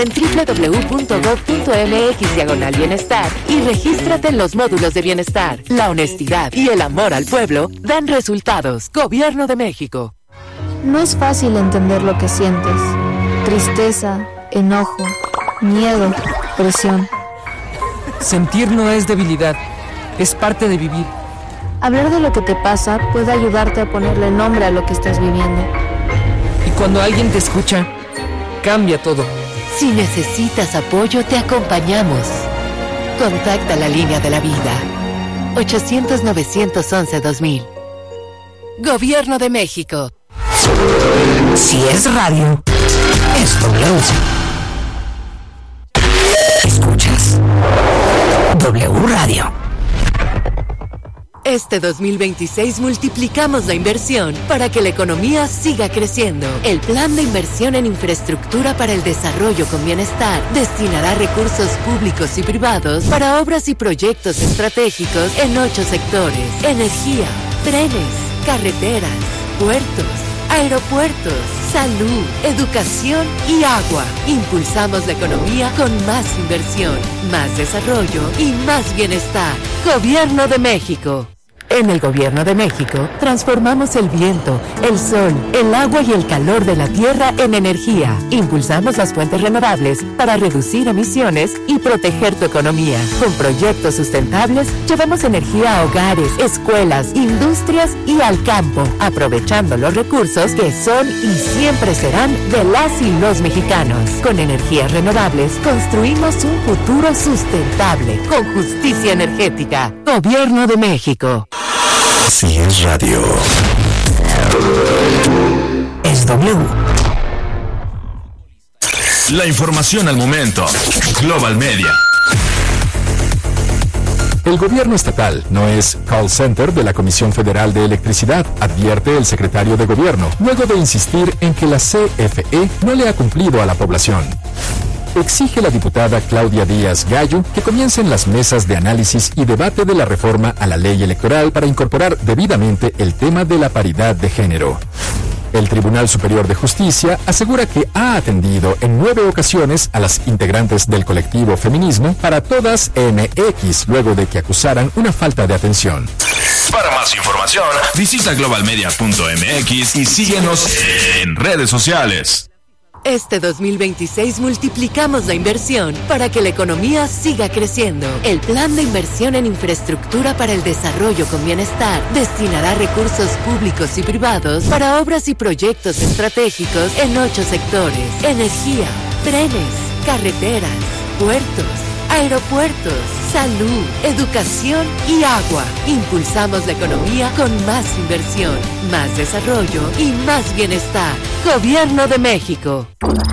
en www.gov.mx/bienestar y regístrate en los módulos de bienestar. La honestidad y el amor al pueblo dan resultados. Gobierno de México. No es fácil entender lo que sientes. Tristeza, enojo, miedo, presión. Sentir no es debilidad, es parte de vivir. Hablar de lo que te pasa puede ayudarte a ponerle nombre a lo que estás viviendo. Y cuando alguien te escucha, cambia todo. Si necesitas apoyo, te acompañamos. Contacta la línea de la vida. 800-911-2000. Gobierno de México. Si es radio, es W. Escuchas W Radio. Este 2026 multiplicamos la inversión para que la economía siga creciendo. El Plan de Inversión en Infraestructura para el Desarrollo con Bienestar destinará recursos públicos y privados para obras y proyectos estratégicos en 8 sectores: energía, trenes, carreteras, puertos, aeropuertos, salud, educación y agua. Impulsamos la economía con más inversión, más desarrollo y más bienestar. Gobierno de México. En el Gobierno de México, transformamos el viento, el sol, el agua y el calor de la tierra en energía. Impulsamos las fuentes renovables para reducir emisiones y proteger tu economía. Con proyectos sustentables, llevamos energía a hogares, escuelas, industrias y al campo, aprovechando los recursos que son y siempre serán de las y los mexicanos. Con energías renovables, construimos un futuro sustentable, con justicia energética. Gobierno de México. Si es radio, es W. La información al momento. Global Media. El gobierno estatal no es call center de la Comisión Federal de Electricidad, advierte el secretario de Gobierno, luego de insistir en que la CFE no le ha cumplido a la población. Exige la diputada Claudia Díaz Gallo que comiencen las mesas de análisis y debate de la reforma a la ley electoral para incorporar debidamente el tema de la paridad de género. El Tribunal Superior de Justicia asegura que ha atendido en 9 ocasiones a las integrantes del colectivo Feminismo para todas MX, luego de que acusaran una falta de atención. Para más información, visita globalmedia.mx y síguenos en redes sociales. Este 2026 multiplicamos la inversión para que la economía siga creciendo. El Plan de Inversión en Infraestructura para el Desarrollo con Bienestar destinará recursos públicos y privados para obras y proyectos estratégicos en 8 sectores: energía, trenes, carreteras, puertos, aeropuertos, salud, educación y agua. Impulsamos la economía con más inversión, más desarrollo y más bienestar. Gobierno de México.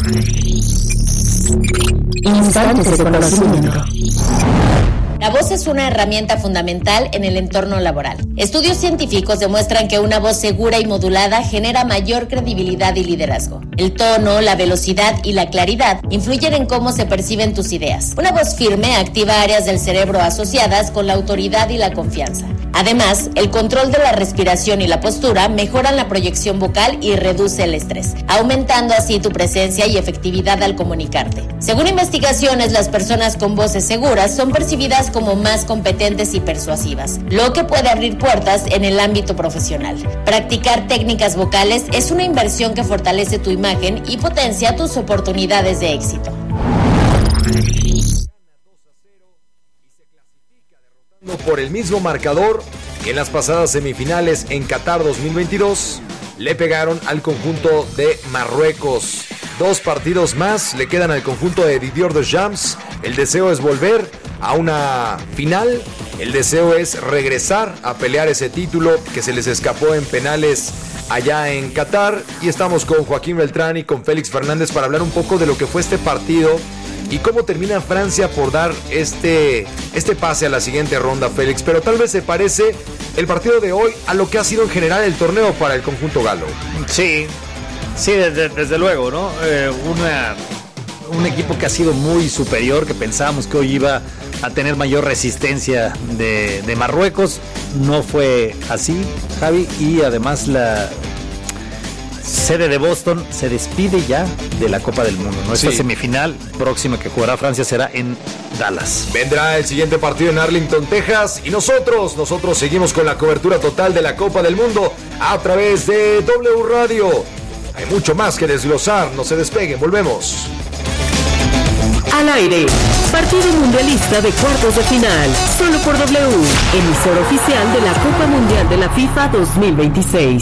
Instantes de conocimiento. La voz es una herramienta fundamental en el entorno laboral. Estudios científicos demuestran que una voz segura y modulada genera mayor credibilidad y liderazgo. El tono, la velocidad y la claridad influyen en cómo se perciben tus ideas. Una voz firme activa áreas del cerebro asociadas con la autoridad y la confianza. Además, el control de la respiración y la postura mejoran la proyección vocal y reduce el estrés, aumentando así tu presencia y efectividad al comunicarte. Según investigaciones, las personas con voces seguras son percibidas como más competentes y persuasivas, lo que puede abrir puertas en el ámbito profesional. Practicar técnicas vocales es una inversión que fortalece tu imagen y potencia tus oportunidades de éxito. Por el mismo marcador que en las pasadas semifinales en Qatar 2022 le pegaron al conjunto de Marruecos. 2 partidos más le quedan al conjunto de Didier Deschamps. El deseo es volver a una final. El deseo es regresar a pelear ese título que se les escapó en penales allá en Qatar. Y estamos con Joaquín Beltrán y con Félix Fernández para hablar un poco de lo que fue este partido y cómo termina Francia por dar este pase a la siguiente ronda, Félix. Pero tal vez se parece el partido de hoy a lo que ha sido en general el torneo para el conjunto galo. Sí, desde luego, ¿no? Un equipo que ha sido muy superior, que pensábamos que hoy iba a tener mayor resistencia de Marruecos. No fue así, Javi, y además sede de Boston, se despide ya de la Copa del Mundo, ¿no? Esta semifinal próxima que jugará Francia será en Dallas. Vendrá el siguiente partido en Arlington, Texas, y nosotros seguimos con la cobertura total de la Copa del Mundo a través de W Radio. Hay mucho más que desglosar, no se despeguen, volvemos. Al aire, partido mundialista de cuartos de final, solo por W, emisor oficial de la Copa Mundial de la FIFA 2026.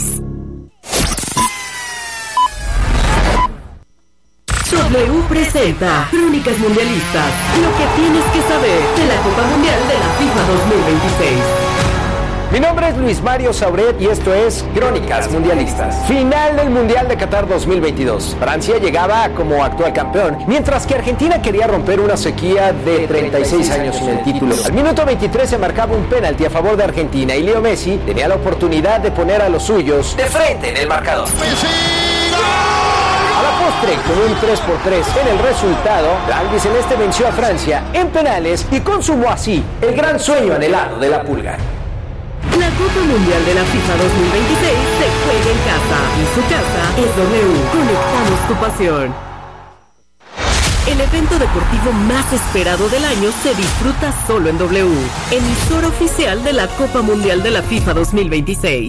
W presenta Crónicas Mundialistas, lo que tienes que saber de la Copa Mundial de la FIFA 2026. Mi nombre es Luis Mario Sauret y esto es Crónicas Mundialistas. Final del Mundial de Qatar 2022. Francia llegaba como actual campeón, mientras que Argentina quería romper una sequía de 36 años sin el título. Al minuto 23 se marcaba un penalti a favor de Argentina y Leo Messi tenía la oportunidad de poner a los suyos de frente en el marcador. A la postre, con un 3-3 en el resultado, la albiceleste venció a Francia en penales y consumó así el gran sueño anhelado de la Pulga. La Copa Mundial de la FIFA 2026 se juega en casa y su casa es W. Conectamos tu pasión. El evento deportivo más esperado del año se disfruta solo en W, emisor oficial de la Copa Mundial de la FIFA 2026.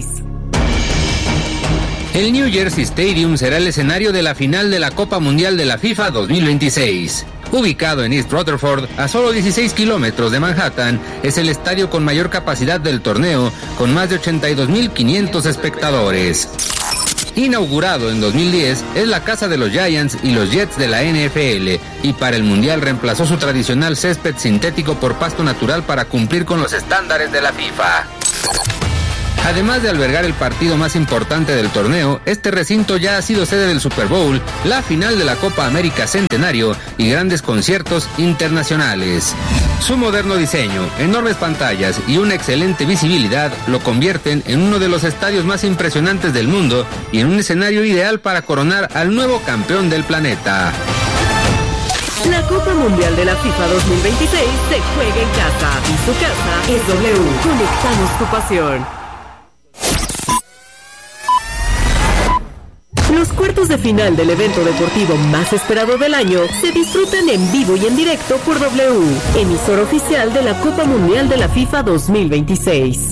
El New Jersey Stadium será el escenario de la final de la Copa Mundial de la FIFA 2026. Ubicado en East Rutherford, a solo 16 kilómetros de Manhattan, es el estadio con mayor capacidad del torneo, con más de 82,500 espectadores. Inaugurado en 2010, es la casa de los Giants y los Jets de la NFL, y para el Mundial reemplazó su tradicional césped sintético por pasto natural para cumplir con los estándares de la FIFA. Además de albergar el partido más importante del torneo, este recinto ya ha sido sede del Super Bowl, la final de la Copa América Centenario y grandes conciertos internacionales. Su moderno diseño, enormes pantallas y una excelente visibilidad lo convierten en uno de los estadios más impresionantes del mundo y en un escenario ideal para coronar al nuevo campeón del planeta. La Copa Mundial de la FIFA 2026 se juega en casa y su casa es W. Conectamos tu pasión. Los cuartos de final del evento deportivo más esperado del año se disfrutan en vivo y en directo por W, emisor oficial de la Copa Mundial de la FIFA 2026.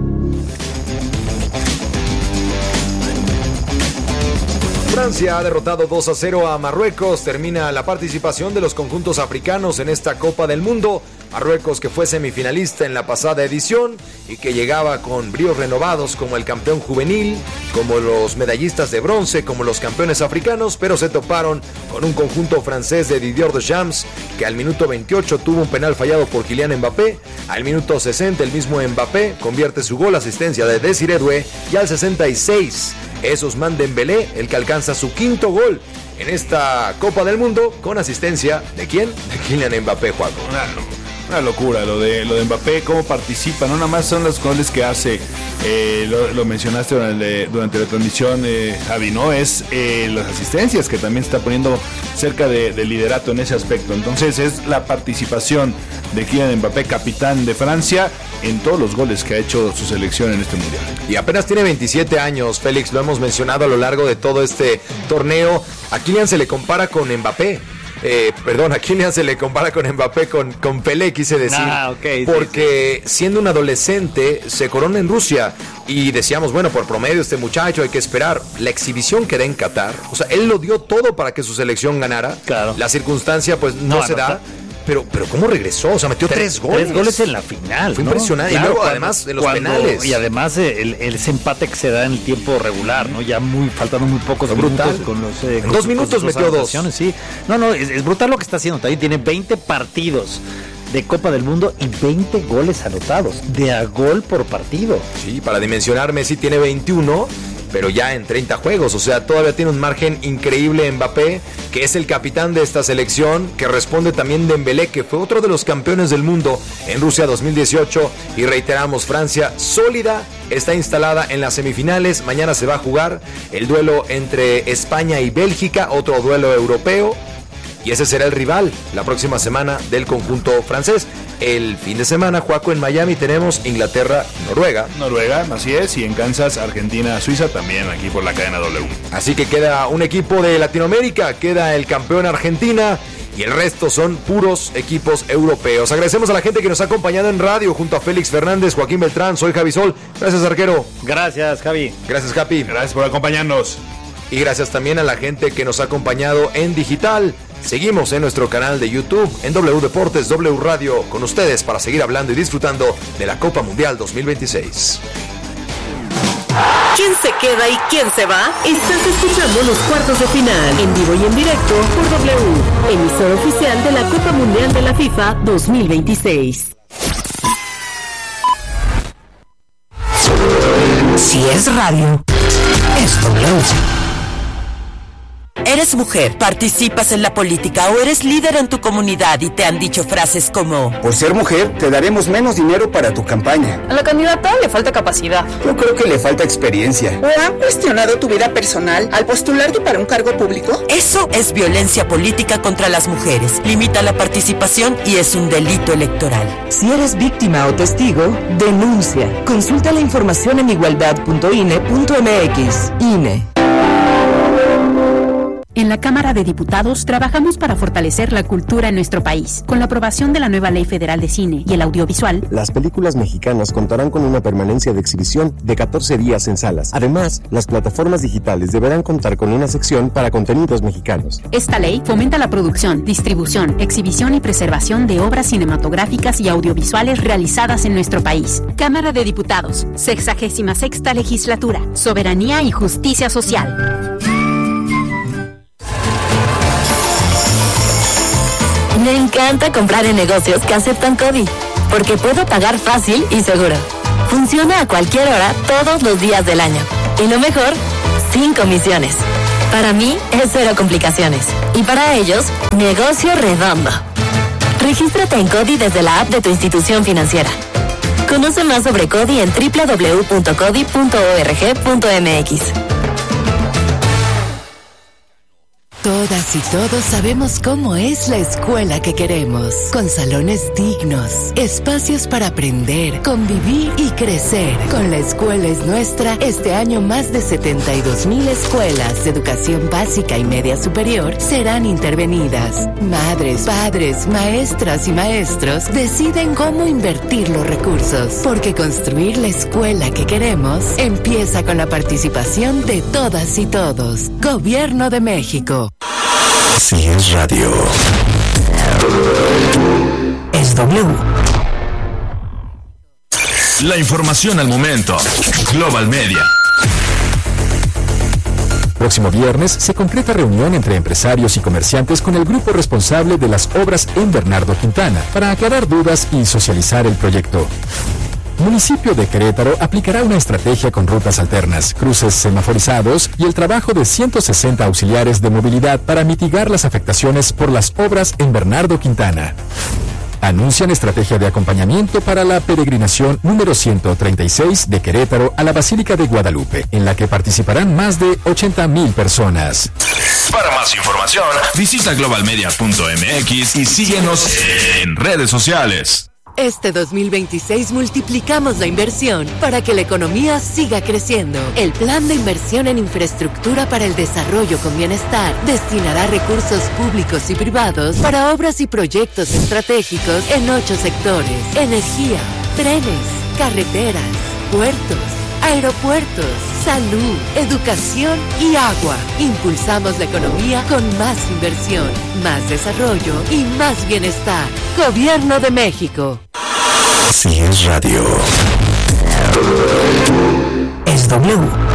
Francia ha derrotado 2-0 a Marruecos. Termina la participación de los conjuntos africanos en esta Copa del Mundo. Marruecos, que fue semifinalista en la pasada edición y que llegaba con bríos renovados como el campeón juvenil, como los medallistas de bronce, como los campeones africanos, pero se toparon con un conjunto francés de Didier Deschamps, que al minuto 28 tuvo un penal fallado por Kylian Mbappé. Al minuto 60 el mismo Mbappé convierte su gol, asistencia de Désiré Doué, y al 66 es Ousmane Dembélé el que alcanza su quinto gol en esta Copa del Mundo, con asistencia ¿de quién? De Kylian Mbappé, Juaco. Una locura lo de Mbappé, cómo participa, no nada más son los goles que hace, lo mencionaste durante la transmisión, Javi, ¿no? Es las asistencias que también está poniendo cerca del liderato en ese aspecto. Entonces es la participación de Kylian Mbappé, capitán de Francia, en todos los goles que ha hecho su selección en este mundial. Y apenas tiene 27 años, Félix, lo hemos mencionado a lo largo de todo este torneo. A Kylian se le compara con Mbappé. A Kylian se le compara con Mbappé, con Pelé, quise decir, porque siendo un adolescente se corona en Rusia y decíamos, bueno, por promedio este muchacho hay que esperar. La exhibición que da en Qatar, o sea, él lo dio todo para que su selección ganara. Claro. La circunstancia pues no se da. Pero ¿cómo regresó? O sea, metió 3 goles. 3 goles en la final. Fue impresionante. Claro, y luego, además, de los penales. Y además, ese empate que se da en el tiempo regular, ¿no? Ya faltando muy pocos minutos. Con los, en 2 minutos metió 2. Sí. No, es brutal lo que está haciendo. También tiene 20 partidos de Copa del Mundo y 20 goles anotados. De a gol por partido. Sí, para dimensionar, Messi tiene 21. Pero ya en 30 juegos, o sea, todavía tiene un margen increíble Mbappé, que es el capitán de esta selección, que responde también Dembélé, que fue otro de los campeones del mundo en Rusia 2018, y reiteramos, Francia sólida, está instalada en las semifinales. Mañana se va a jugar el duelo entre España y Bélgica, otro duelo europeo. y ese será el rival la próxima semana del conjunto francés. El fin de semana, Juaco, en Miami tenemos Inglaterra-Noruega. Noruega, así es, y en Kansas, Argentina-Suiza también, aquí por la cadena W. Así que queda un equipo de Latinoamérica, queda el campeón Argentina y el resto son puros equipos europeos. Agradecemos a la gente que nos ha acompañado en radio junto a Félix Fernández, Joaquín Beltrán, soy Javi Sol. Gracias, arquero. Gracias, Javi. Gracias, Capi. Gracias por acompañarnos. Y gracias también a la gente que nos ha acompañado en digital. Seguimos en nuestro canal de YouTube, en W Deportes, W Radio, con ustedes para seguir hablando y disfrutando de la Copa Mundial 2026. ¿Quién se queda y quién se va? Estás escuchando los cuartos de final, en vivo y en directo por W, emisor oficial de la Copa Mundial de la FIFA 2026. Si es radio, es W. ¿Eres mujer, participas en la política o eres líder en tu comunidad y te han dicho frases como: por ser mujer, te daremos menos dinero para tu campaña? A la candidata le falta capacidad. Yo creo que le falta experiencia. ¿O han cuestionado tu vida personal al postularte para un cargo público? Eso es violencia política contra las mujeres. Limita la participación y es un delito electoral. Si eres víctima o testigo, denuncia. Consulta la información en igualdad.ine.mx. INE. En la Cámara de Diputados trabajamos para fortalecer la cultura en nuestro país. Con la aprobación de la nueva Ley Federal de Cine y el Audiovisual, las películas mexicanas contarán con una permanencia de exhibición de 14 días en salas. Además, las plataformas digitales deberán contar con una sección para contenidos mexicanos. Esta ley fomenta la producción, distribución, exhibición y preservación de obras cinematográficas y audiovisuales realizadas en nuestro país. Cámara de Diputados, 66ª Legislatura, Soberanía y Justicia Social. Me encanta comprar en negocios que aceptan CODI, porque puedo pagar fácil y seguro. Funciona a cualquier hora, todos los días del año. Y lo mejor, sin comisiones. Para mí, es cero complicaciones. Y para ellos, negocio redondo. Regístrate en CODI desde la app de tu institución financiera. Conoce más sobre CODI en www.codi.org.mx. Todas y todos sabemos cómo es la escuela que queremos, con salones dignos, espacios para aprender, convivir y crecer. Con La Escuela es Nuestra, este año más de 72,000 escuelas de educación básica y media superior serán intervenidas. Madres, padres, maestras y maestros deciden cómo invertir los recursos, porque construir la escuela que queremos empieza con la participación de todas y todos. Gobierno de México. Si es radio, es W. La información al momento. Global Media. Próximo viernes se concreta reunión entre empresarios y comerciantes con el grupo responsable de las obras en Bernardo Quintana para aclarar dudas y socializar el proyecto. Municipio de Querétaro aplicará una estrategia con rutas alternas, cruces semaforizados y el trabajo de 160 auxiliares de movilidad para mitigar las afectaciones por las obras en Bernardo Quintana. Anuncian estrategia de acompañamiento para la peregrinación número 136 de Querétaro a la Basílica de Guadalupe, en la que participarán más de 80,000 personas. Para más información, visita globalmedia.mx y síguenos en redes sociales. Este 2026 multiplicamos la inversión para que la economía siga creciendo. El Plan de Inversión en Infraestructura para el Desarrollo con Bienestar destinará recursos públicos y privados para obras y proyectos estratégicos en 8 sectores: energía, trenes, carreteras, puertos, aeropuertos, salud, educación y agua. Impulsamos la economía con más inversión, más desarrollo y más bienestar. Gobierno de México. Si es radio, es W.